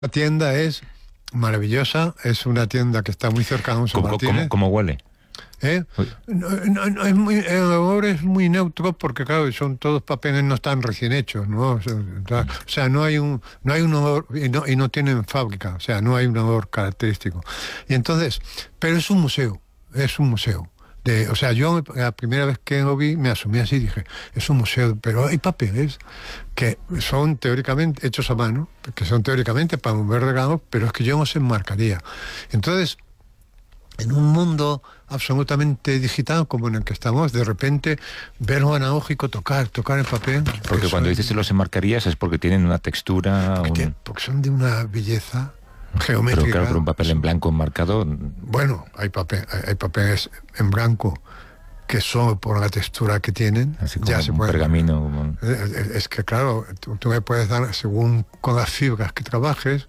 La tienda es maravillosa, es una tienda que está muy cerca de San Martínez. ¿Cómo huele? No, el olor es muy neutro porque claro, son todos papeles, no están recién hechos, ¿no? O sea, no hay un olor y no tienen fábrica, o sea, no hay un olor característico. Y entonces, pero es un museo. O sea, yo la primera vez que lo vi me asomé así y dije, es un museo, pero hay papeles que son teóricamente hechos a mano, que son teóricamente para mover regalos, pero es que yo no se enmarcaría. Entonces, en un mundo absolutamente digital como en el que estamos, de repente ver lo analógico, tocar el papel. Porque cuando dices que los enmarcarías es porque tienen una textura... Porque son de una belleza geométrica. Pero claro, por un papel en blanco enmarcado... Bueno, hay papeles en blanco que solo por la textura que tienen... Así como ya un pergamino. Es que claro, tú me puedes dar, según con las fibras que trabajes,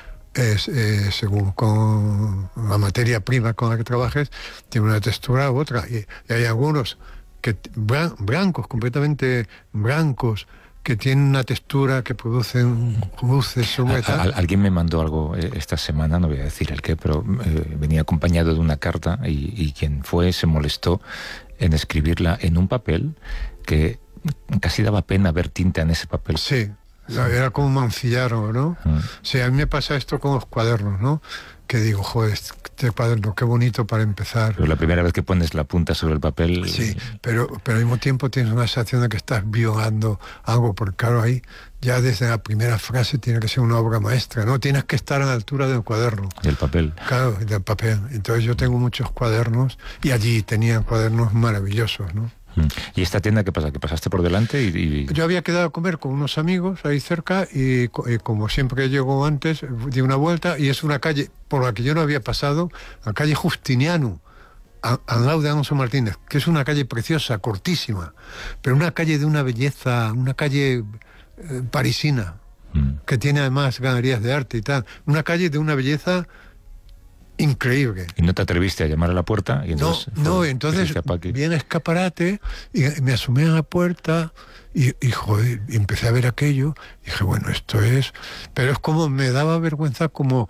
según con la materia prima con la que trabajes, tiene una textura u otra. Y hay algunos que blancos, completamente blancos, que tienen una textura que producen luces, sombra y tal. Alguien me mandó algo esta semana, no voy a decir el qué, pero venía acompañado de una carta y quien fue se molestó en escribirla en un papel que casi daba pena ver tinta en ese papel. Sí. Era como mancillarlo, ¿no? Sí, a mí me pasa esto con los cuadernos, ¿no? Que digo, joder, este cuaderno, qué bonito para empezar. Pero la primera vez que pones la punta sobre el papel... Sí, pero al mismo tiempo tienes una sensación de que estás violando algo, porque claro, ahí ya desde la primera frase tiene que ser una obra maestra, ¿no? Tienes que estar a la altura del cuaderno. Del papel. Claro, del papel. Entonces yo tengo muchos cuadernos y allí tenían cuadernos maravillosos, ¿no? ¿Y esta tienda qué pasa? ¿Que pasaste por delante y...? Yo había quedado a comer con unos amigos ahí cerca y como siempre llego antes, di una vuelta y es una calle por la que yo no había pasado, la calle Justiniano, al lado de Alonso Martínez, que es una calle preciosa, cortísima, pero una calle de una belleza, una calle parisina, que tiene además galerías de arte y tal, una calle de una belleza increíble. ¿Y no te atreviste a llamar a la puerta? Y entonces entonces viene escaparate y me asomé a la puerta y joder, y empecé a ver aquello y dije, bueno, esto es... Pero es como, me daba vergüenza como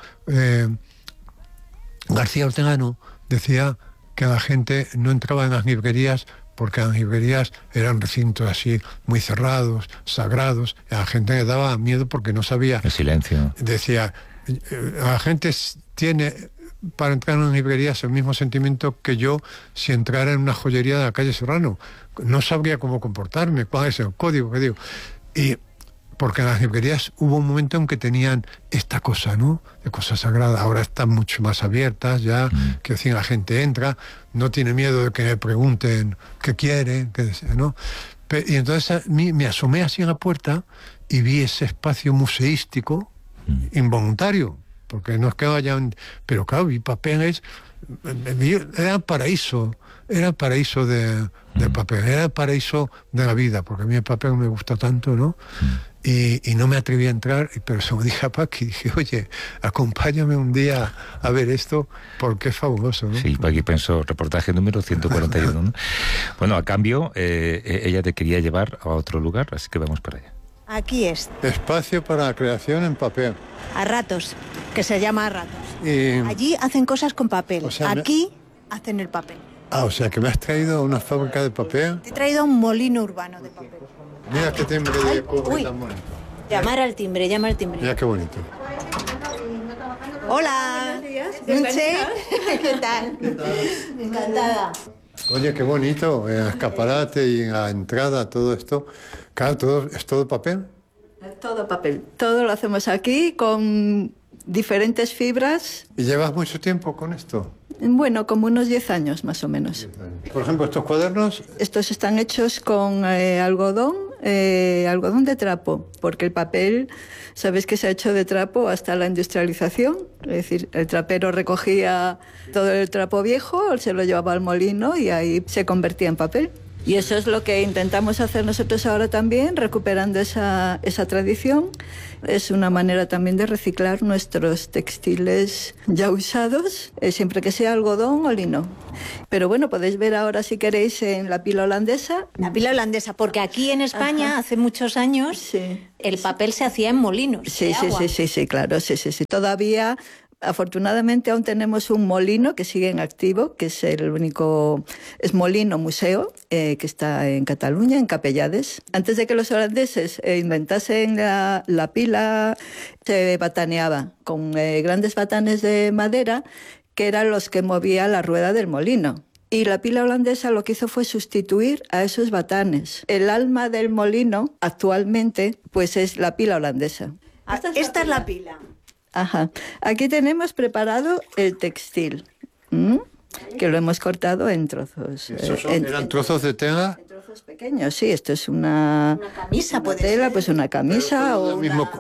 García Ortegano decía que la gente no entraba en las librerías porque las librerías eran recintos así muy cerrados, sagrados, y a la gente le daba miedo porque no sabía... El silencio. Decía, la gente tiene... para entrar en una librería es el mismo sentimiento que yo si entrara en una joyería de la calle Serrano. No sabría cómo comportarme, cuál es el código que digo. Y porque en las librerías hubo un momento en que tenían esta cosa, ¿no? De cosa sagrada. Ahora están mucho más abiertas ya, que decir, la gente entra, no tiene miedo de que le pregunten qué quieren, qué desean, ¿no? Y entonces me asomé así en la puerta y vi ese espacio museístico involuntario, porque no es que vayan, pero claro, vi papeles, era el paraíso del papel, era el paraíso de la vida, porque a mí el papel me gusta tanto, ¿no? Y no me atreví a entrar, pero se lo dije a Paqui, dije, oye, acompáñame un día a ver esto, porque es fabuloso, ¿no? Sí, Paqui pensó, reportaje número 141, ¿no? Bueno, a cambio, ella te quería llevar a otro lugar, así que vamos para allá. Aquí es. Espacio para la creación en papel. A ratos, que se llama a ratos. Y... allí hacen cosas con papel. O sea, aquí hacen el papel. O sea, que me has traído a una fábrica de papel. Te he traído un molino urbano de papel. Mira qué timbre de cobre tan bonito. Llamar al timbre, llama al timbre. Mira qué bonito. Hola. Buenos días. Dulce. ¿Qué tal? Encantada. Oye, qué bonito, en el escaparate y en la entrada, todo esto. Claro, ¿es todo papel? Todo papel. Todo lo hacemos aquí con diferentes fibras. ¿Y llevas mucho tiempo con esto? Bueno, como unos 10 años más o menos. Por ejemplo, estos cuadernos... Estos están hechos con algodón de trapo, porque el papel, sabes que se ha hecho de trapo hasta la industrialización. Es decir, el trapero recogía todo el trapo viejo, se lo llevaba al molino y ahí se convertía en papel. Y eso es lo que intentamos hacer nosotros ahora también, recuperando esa tradición. Es una manera también de reciclar nuestros textiles ya usados, siempre que sea algodón o lino. Pero bueno, podéis ver ahora, si queréis, en la pila holandesa. La pila holandesa, porque aquí en España, hace muchos años, Sí. el papel se hacía en molinos de agua. Sí, claro, sí. Todavía, afortunadamente, aún tenemos un molino que sigue en activo, que es el único, es molino museo, que está en Cataluña, en Capellades. Antes de que los holandeses inventasen la pila, se bataneaba con grandes batanes de madera, que eran los que movían la rueda del molino. Y la pila holandesa lo que hizo fue sustituir a esos batanes. El alma del molino actualmente pues es la pila holandesa. Esta es la pila. Ajá. Aquí tenemos preparado el textil, que lo hemos cortado en trozos. ¿Eran trozos de tela? En trozos pequeños, sí. Esto es una camisa, puede tela, ser. pues una camisa o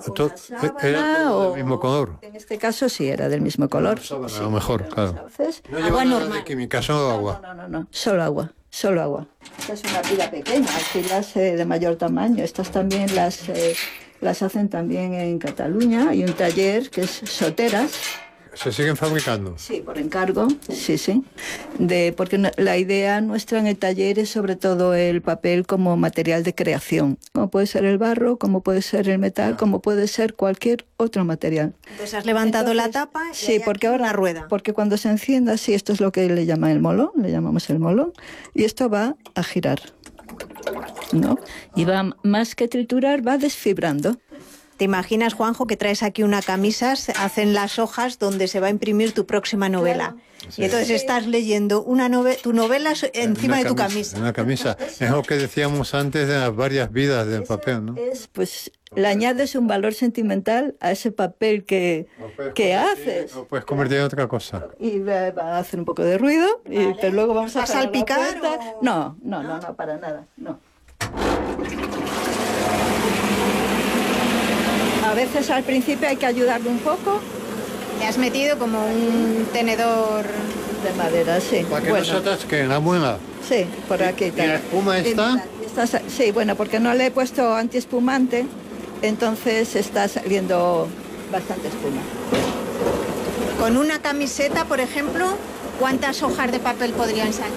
Era todo del mismo color. En este caso sí, era del mismo color. A lo mejor, claro. Entonces, No lleva Agua nada normal. de química, solo agua. No. Solo agua. Esta es una pila pequeña, hay pilas de mayor tamaño. Estas también las hacen también en Cataluña. Hay un taller que es Soteras. ¿Se siguen fabricando? Sí, por encargo, sí. Porque la idea nuestra en el taller es sobre todo el papel como material de creación. Como puede ser el barro, como puede ser el metal, como puede ser cualquier otro material. Entonces has levantado la tapa y Sí, hay porque aquí ahora una rueda. Porque cuando se encienda, sí, esto es lo que le llaman el molón, le llamamos el molón, y esto va a girar, ¿no? Y va, más que triturar, va desfibrando. ¿Te imaginas, Juanjo, que traes aquí una camisa, se hacen las hojas donde se va a imprimir tu próxima novela? Y entonces estás leyendo tu novela encima de tu camisa. Una camisa. Es lo que decíamos antes de las varias vidas del papel, ¿no? Pues le añades un valor sentimental a ese papel que haces. Lo puedes convertir en otra cosa. Y va a hacer un poco de ruido, pero luego vamos ¿Va a cerrar la salpicar puerta. o...? No, para nada, no. A veces al principio hay que ayudarle un poco. Le has metido como un tenedor. De madera, sí. Para que no se atasque la muela. Sí, por aquí. ¿Y la espuma está? Sí, bueno, porque no le he puesto antiespumante, entonces está saliendo bastante espuma. Con una camiseta, por ejemplo, ¿cuántas hojas de papel podrían salir?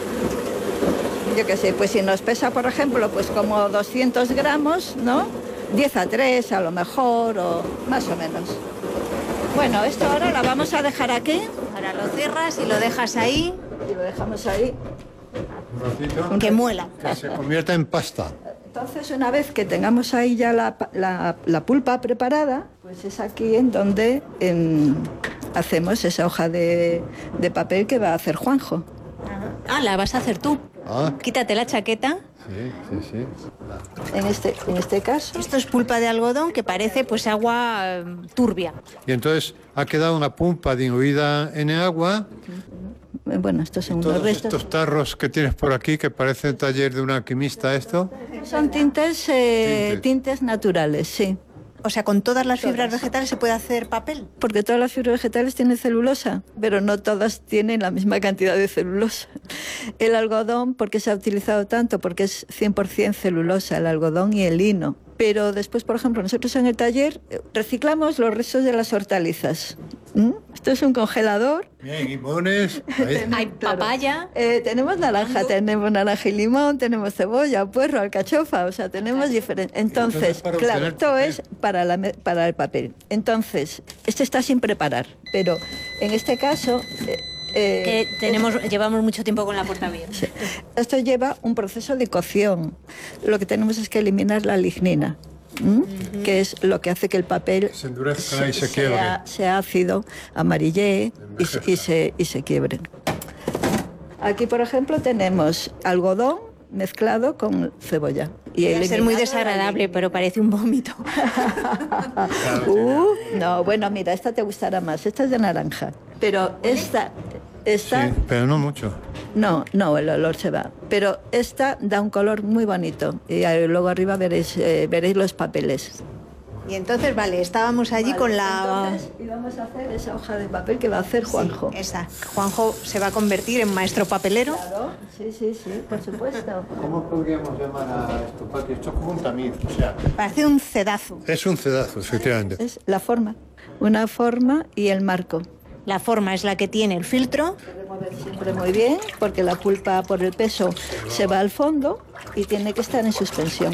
Yo qué sé, pues si nos pesa, por ejemplo, pues como 200 gramos, ¿no? 10-3 a lo mejor, o más o menos. Bueno, esto ahora la vamos a dejar aquí. Ahora lo cierras y lo dejas ahí, Y lo dejamos ahí. Un ratito. que muela. Que se convierta en pasta. Entonces, una vez que tengamos ahí ya la pulpa preparada, pues es aquí en donde hacemos esa hoja de papel que va a hacer Juanjo. Ah, la vas a hacer tú. Ah, Quítate la chaqueta. sí. En este caso. Esto es pulpa de algodón que parece pues agua turbia. Y entonces ha quedado una pulpa diluida en el agua. Bueno, estos son unos Todos restos. estos tarros que tienes por aquí, que parece el taller de un alquimista esto. Son tintes naturales, sí. O sea, con todas las fibras vegetales se puede hacer papel. Porque todas las fibras vegetales tienen celulosa, pero no todas tienen la misma cantidad de celulosa. El algodón, ¿por qué se ha utilizado tanto? Porque es 100% celulosa, el algodón y el lino. Pero después, por ejemplo, nosotros en el taller reciclamos los restos de las hortalizas. Esto es un congelador. Bien, limones. Hay papaya. Tenemos naranja y limón, tenemos cebolla, puerro, alcachofa, o sea, tenemos diferentes. Entonces, para claro, obtener esto papel. es para el papel. Entonces, este está sin preparar, pero en este caso... Que llevamos mucho tiempo con la puerta abierta. Sí. Esto lleva un proceso de cocción. Lo que tenemos es que eliminar la lignina, que es lo que hace que el papel Se endurezca y se quiebre. sea ácido, amarille y se quiebre. Aquí, por ejemplo, tenemos algodón mezclado con cebolla. Y Debe ser muy eliminado desagradable, pero parece un vómito. No, bueno, mira, esta te gustará más. Esta es de naranja. Pero esta Sí, pero no mucho. No, el olor se va. Pero esta da un color muy bonito. Y luego arriba veréis los papeles. Y entonces, vale, estábamos allí con la... Entonces, íbamos a hacer esa hoja de papel que va a hacer Juanjo. Sí, esa. Juanjo se va a convertir en maestro papelero. Claro, sí, por supuesto. ¿Cómo podríamos llamar a esto, Pati? Esto es como un tamiz, o sea... Parece un cedazo. Es un cedazo, efectivamente. Es la forma. Una forma y el marco. La forma es la que tiene el filtro. Siempre muy bien, porque la pulpa por el peso se va al fondo y tiene que estar en suspensión.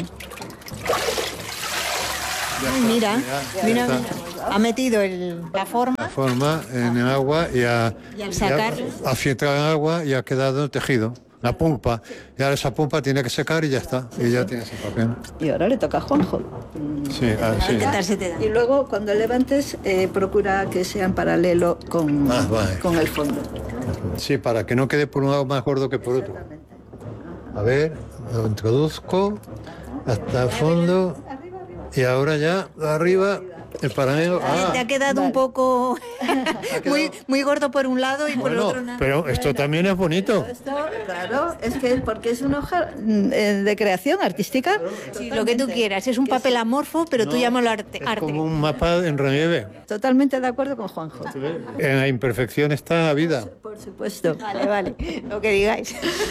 Ay, mira, mira. Ha metido la forma. La forma en el agua y al sacarlo. ha filtrado en agua y ha quedado tejido. La pulpa. Y ahora esa pulpa tiene que secar y ya está. Y ya tienes el papel. Y ahora le toca a Juanjo. Sí, sí. ¿Qué tal se te da? Y luego cuando levantes, procura que sea en paralelo con, Vale. con el fondo. Sí, para que no quede por un lado más gordo que por otro. A ver, lo introduzco hasta el fondo y ahora ya arriba el paralelo. Te ha quedado un poco muy gordo por un lado y por el otro nada. Pero esto también es bonito. Esto, claro, es que porque es una hoja de creación artística. Sí, lo que tú quieras. Es un papel amorfo, pero tú llámalo arte. Es como un mapa en relieve. Totalmente de acuerdo con Juanjo. En la imperfección está la vida. Por supuesto. Vale, lo que digáis.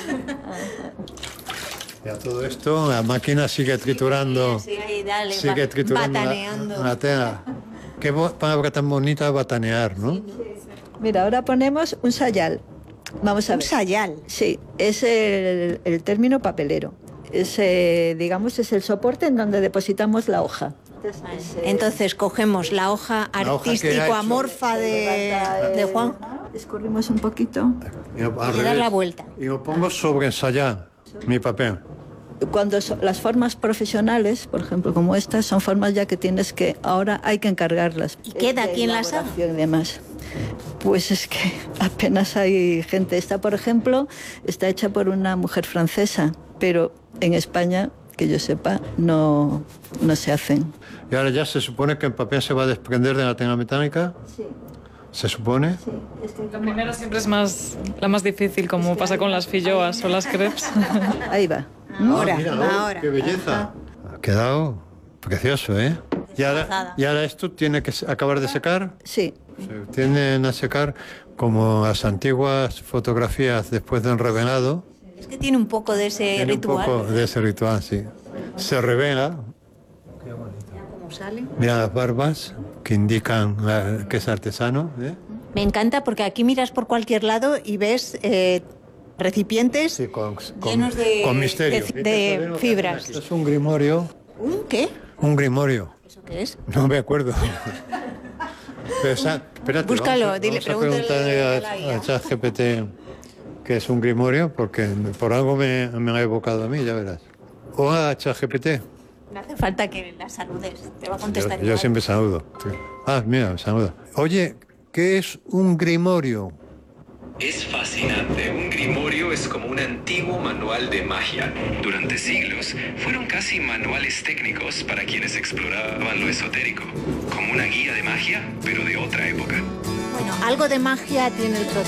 Y a todo esto, la máquina sigue triturando. Sí, dale, Sigue triturando bataneando. la tela. Qué palabra tan bonita, batanear, ¿no? Mira, ahora ponemos un sayal. Vamos a Un ver. sayal. Sí, es el término papelero. Es, digamos, es el soporte en donde depositamos la hoja. Entonces cogemos la hoja La hoja que ha artístico hecho. amorfa de Juan Escurrimos un poquito. Y al y revés. dar la vuelta. Y lo pongo sobre ensayar, mi papel. Cuando las formas profesionales, por ejemplo, como estas, son formas ya que tienes que, ahora hay que encargarlas. ¿Y queda De quién las haga? elaboración y demás. Pues es que apenas hay gente. Esta, por ejemplo, está hecha por una mujer francesa, pero en España, que yo sepa, no se hacen. Y ahora ya se supone que el papel se va a desprender de la tela metálica. Sí, ¿Se supone? sí. Es que La primera siempre es la más difícil, como pasa con las filloas o las crepes. ahí va. Ahora, Mira, ahora. ¡Qué belleza! Ha quedado precioso, ¿eh? Y ahora esto tiene que acabar de secar. Sí, Se tienden a secar como las antiguas fotografías después del revelado. Es que tiene un poco de ese Tiene ritual. un poco de ese ritual, sí. Se revela. ¿Cómo sale? Mira las barbas que indican que es artesano. ¿Eh? Me encanta porque aquí miras por cualquier lado y ves recipientes Sí, llenos de, con misterio. de fibras. Esto es un grimorio. ¿Un qué? Un grimorio. ¿Eso qué es? No me acuerdo. Pero espérate, Búscalo, vamos a dile, pregúntale preguntarle a la IA. a ChatGPT qué es un grimorio, porque por algo me ha evocado a mí, ya verás. O a ChatGPT. No hace falta que la saludes, te va a contestar Yo igual. siempre saludo. Sí. Mira, me saluda. Oye, ¿qué es un grimorio? Es fascinante. Un grimorio es como un antiguo manual de magia. Durante siglos fueron casi manuales técnicos para quienes exploraban lo esotérico. Como una guía de magia, pero de otra época. Bueno, algo de magia tiene el